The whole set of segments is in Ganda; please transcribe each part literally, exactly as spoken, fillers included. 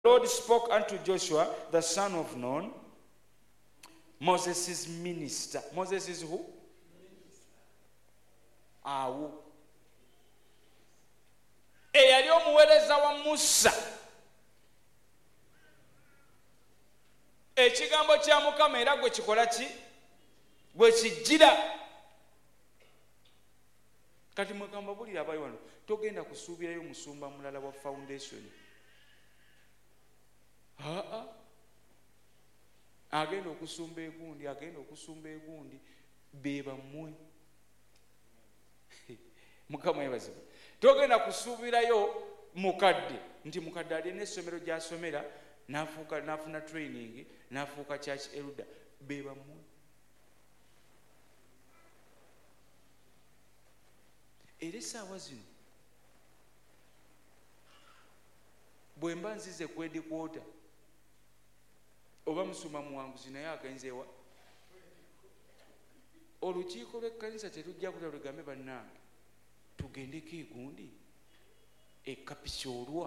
Lord spoke unto Joshua, the son of Nun, Moses' minister. Moses is who? Awo. Eyali omuweereza wa Musa. Ekigambo kya Mukama era gwe kikola ki? Gwe kijjira. Kati mwekamba bulira abayi wano togenda kusuubirayo musumba mulala wa foundation. Aa agenda okusumba egundi agenda okusumba egundi beba mmwe. Mukama yebazibu. Togenda kusuubirayo mukadde nti mukadde ali n'essomero gy'asomera n'afuuka n'afuna training n'afuuka church elder beba mmwe. Era essaawa zino bwe mba nzize kwedi kwota oba musuma muwanguzi naye agenzeewa olukiiko lw'ekkanisa terujja kuta lugambe bannange tugendeko egundi ekapisoolwa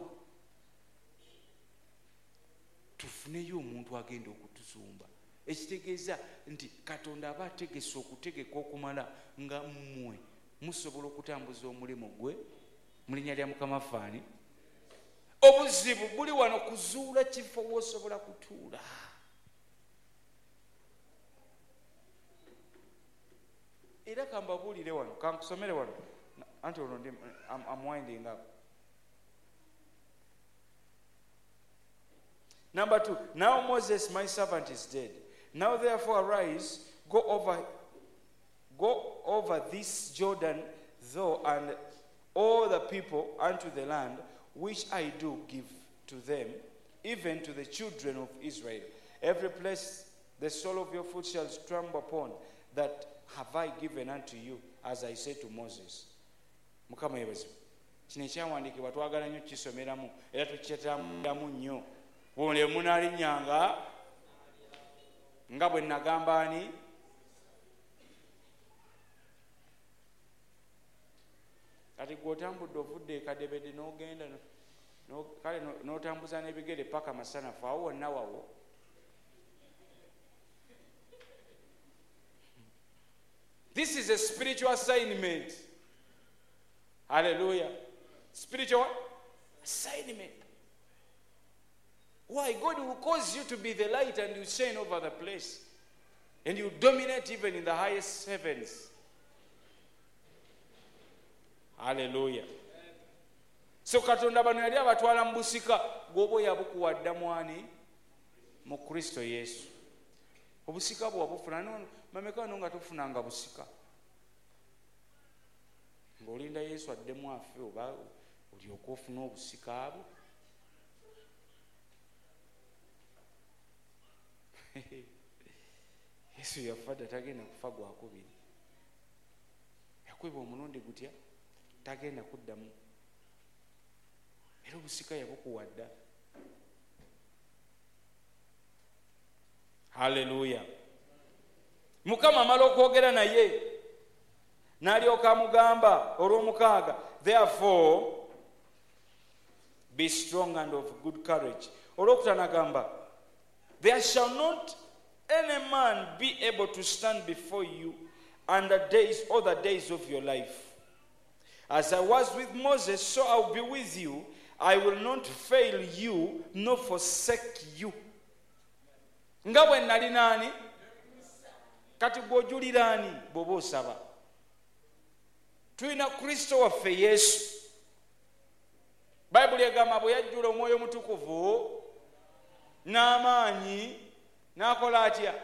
tufuneyo omuntu agenda okutuzumba. Ekitegeeza nti Katonda aba ategese okutegeka okumala nga mmwe musobola okutambuza omulimu gwe mu linnya lya Mukama faani. Obuzibu buli wano kuzuula kifo w'osobola kutuula. Era kambabuulire wano kankusomere wano anti ono ndi I'm winding up. Number two, now Moses my servant is dead. Now therefore arise, go over go over this Jordan, thou and all the people unto the land which I do give to them, even to the children of Israel. Every place the sole of your foot shall trample upon, that have I given unto you, as I said to Moses. Mukama yebazibu. Kino ekyawandiikibwa twagala nnyo kisomeramu era tukyetambulamu nnyo. Bw'ole munaalinnyanga nga bwe nagamba ani kati gw'otambudde ovudde ekadebede n'ogenda kale n'otambuza n'ebigere paka masanafu awo wonna wawo. This is a spiritual assignment. Hallelujah. Spiritual assignment. Why? God will cause you to be the light and you shine over the place. And you dominate even in the highest heavens. Hallelujah. So Katonda bano yali abatwala mu busika gwobo yabukuwadda mwani mu Kristo Yesu. Obusika bwo wabufuna nono mameka no nga tufunanga busika. Ng'olinda Yesu addemu afe oba olyoka ofuna obusika abo. Yesu yafadda tagenda kufa gwakubiri. Yakweba omulundi gutya tagenda kuddamu. Era obusika yabukuwadda. Hallelujah. Mukama amala okwogera naye n'alyoka amugamba olw'omukaaga, therefore be strong and of good courage. Olwokutaano agamba, there shall not any man be able to stand before you and the days all the days of your life. As I was with Moses, so I will be with you. I will not fail you nor forsake you. Nga bwe nali nani kati gw'ojuliraani bw'oba osaba. Tulina Kristo waffe Yesu. Bayibuli egamba bwe yajjula Omwoyo Mutukuvu n'amaanyi n'akola atya?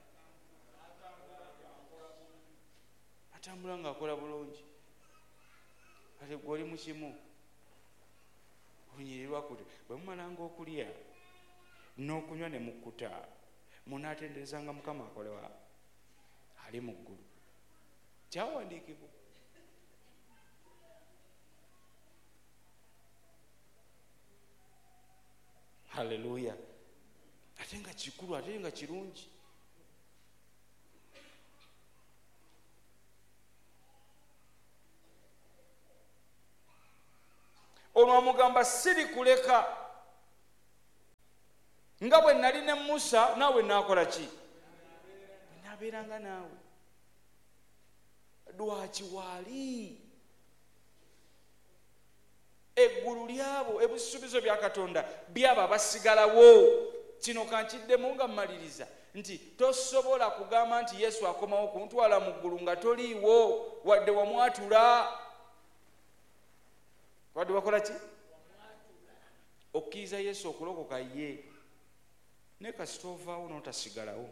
Atambula ng'akola bulungi. Kati gw'oli mu kimu olunyirirwa kuti bwe mumalanga okulya n'okunywa ne mukkuta munaatenderezanga Mukama akolewa ali mu ggulu. Kyawandiikibwa. Hallelujah. Ate nga kikulu ate nga kirungi. Ono amugamba siri kuleka nga bwe nali ne Musa naawe naakola ki? Bwe naabeeranga naawe. Lwaki waali eggulu lyabo ebisuubizo bya Katonda byabo abasigalawo. Kino kankiddemu nga mmaliriza nti tosobola kugamba nti Yesu akomawo kuntwala mu ggulu nga toliiwo wadde wamwatula. Wadde wakola ki? Okkiriza Yesu okulokoka ye. Ne kasita ovaawo n'otasigalawo,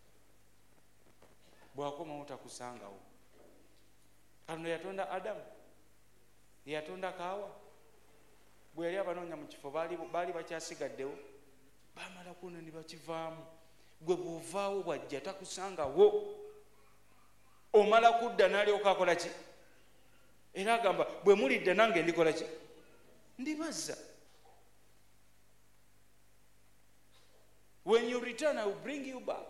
bw'akomawo takusangawo. Katonda yatonda Adamu, yatonda Kaawa. Bwe yali abanoonya mu kifo baali baali bakyasigaddewo, baamala kuno ne bakivaamu. Gwe bw'ovaawo bw'ajja takusangawo. Omala kudda n'alyoka akola ki? Era agamba bwe mulidde nange ndikola ki? Ndibazza. When you return, I will bring you back.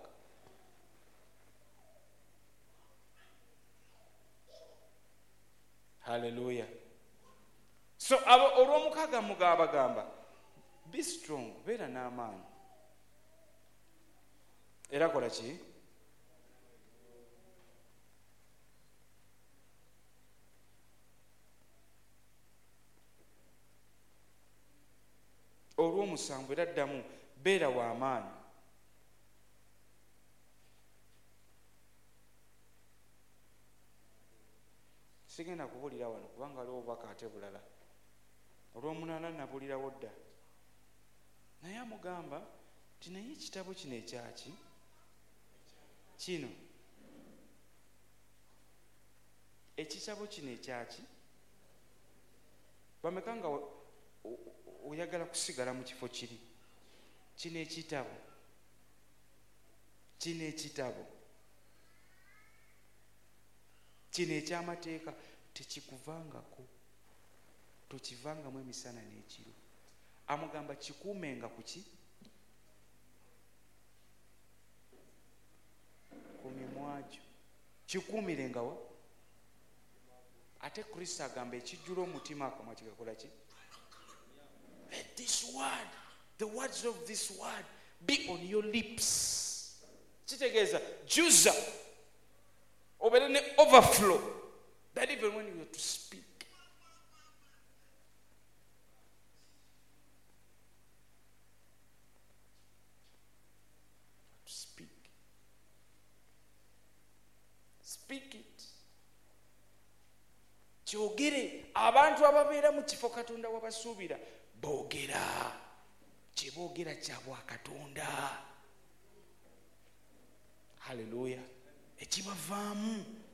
Hallelujah. So olw'omukaaga mugaba gamba, be strong, beera n'amaanyi. Era kola ki? Olw'omusanvu era ddamu beera w'amaanyi. Sigenda kubulira wano kubanga waliwo obubaka ate bulala. Olw'omunaana nabulirawo dda. Naye amugamba nti naye ekitabo kino ekyaki? Kino. Ekitabo kino ekyaki? Bameka nga oyagala kusigala mu kifo kiri? Kino ekitabo. Kino ekitabo. Kino eky'amateeka tekikuvangako. Tokivangamu emisana n'ekiro. Amugamba kikuumenga ku ki? Ku mimwa gyo. Kikuumirenga wa? Ate Kristo agamba ekijjula omutima akamwa kigakola ki? Let this word, the words of this word be on your lips. Kitegeeza juza obeere ne overflow that even when you are to speak, to speak speak it. Kyogere. Abantu ababeera mu kifo Katonda wabasuubira boogera. Kye boogera kya bwa Katonda. Hallelujah. Ekibavaamu